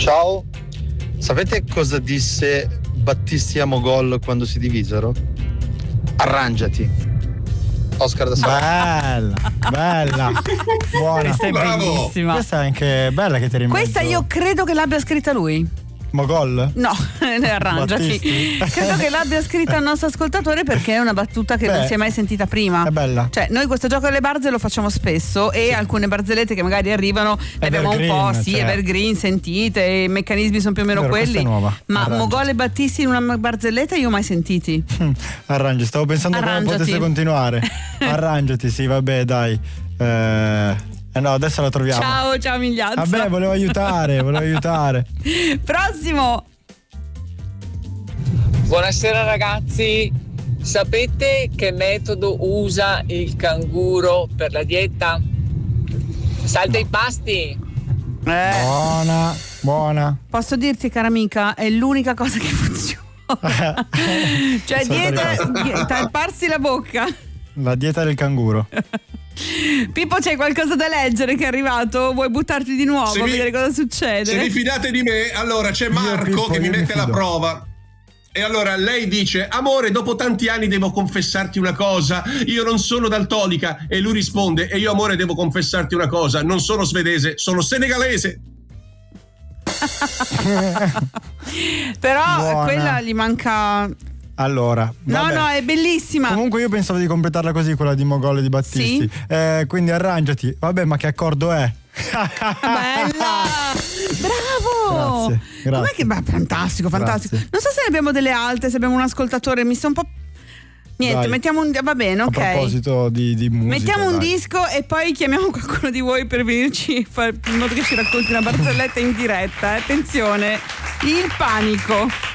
Ciao, sapete cosa disse Battisti a Mogol quando si divisero? Arrangiati. Oscar da Sala. Bella. Buona. Questa è bellissima. Questa è anche bella che ti rimane. Questa io credo che l'abbia scritta lui. Mogol? No, arrangiati. Credo che l'abbia scritta il nostro ascoltatore perché è una battuta che non si è mai sentita prima. È bella. Cioè, noi questo gioco delle barze lo facciamo spesso e alcune barzellette che magari arrivano le abbiamo un po', sì, cioè. Evergreen, sentite, i meccanismi sono più o meno quelli. È nuova. Ma Arrangiati. Mogol e Battisti in una barzelletta io mai sentiti. Arrangiati, stavo pensando come potesse continuare. Arrangiati, sì, vabbè, dai. No, adesso la troviamo. Ciao Migliazzo. Vabbè, volevo aiutare. Prossimo. Buonasera ragazzi, sapete che metodo usa il canguro per la dieta? Salta i pasti. Buona. Posso dirti, cara amica, è l'unica cosa che funziona. Cioè dieta, tapparsi la bocca. La dieta del canguro. Pippo, c'è qualcosa da leggere che è arrivato? Vuoi buttarti di nuovo a vedere cosa succede? Se vi fidate di me, allora c'è Marco che mi mette alla prova. E allora lei dice: amore, dopo tanti anni devo confessarti una cosa, io non sono daltonica. E lui risponde: e io amore devo confessarti una cosa, non sono svedese, sono senegalese. Però Buona. quella gli manca. Allora, vabbè. No, è bellissima. Comunque io pensavo di completarla così, quella di Mogol e di Battisti. Sì? Quindi arrangiati. Vabbè, ma che accordo è? Bella! Bravo! Grazie. Com'è che fantastico. Grazie. Non so se ne abbiamo delle altre, se abbiamo un ascoltatore, mi sta un po'. Niente, Dai. mettiamo un. Va bene, ok. A proposito di musica. Mettiamo un dai. disco e poi chiamiamo qualcuno di voi per venirci in modo che ci racconti una barzelletta in diretta. Attenzione, il panico.